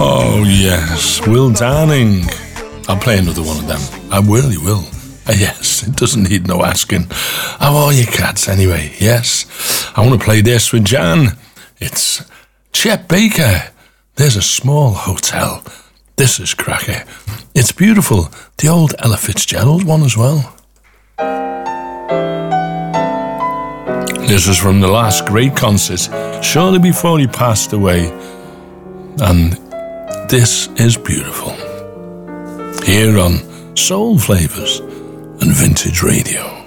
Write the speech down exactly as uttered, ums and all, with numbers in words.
Oh, yes, Will Downing. I'll play another one of them. I really will. Uh, yes, it doesn't need no asking. How are you, cats, anyway? Yes, I want to play this with Jan. It's Chet Baker. There's a small hotel. This is cracker. It's beautiful. The old Ella Fitzgerald one as well. This is from the last great concert, shortly before he passed away. And this is beautiful. Here on Soul Flavors and Vintage Radio.